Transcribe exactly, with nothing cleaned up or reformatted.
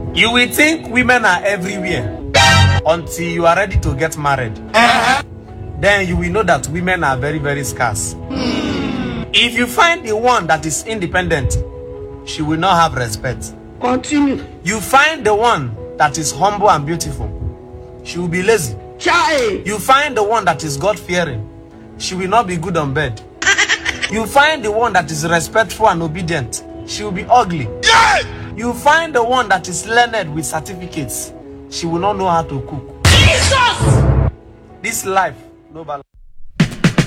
You will think women are everywhere until you are ready to get married. Uh-huh. Then you will know that women are very, very scarce. Mm. If you find the one that is independent, she will not have respect. Continue. You find the one that is humble and beautiful, she will be lazy. Chai. You find the one that is God-fearing, she will not be good on bed. You find the one that is respectful and obedient, she will be ugly. Yeah! You find the one that is learned with certificates, she will not know how to cook. Jesus! This life, no balance.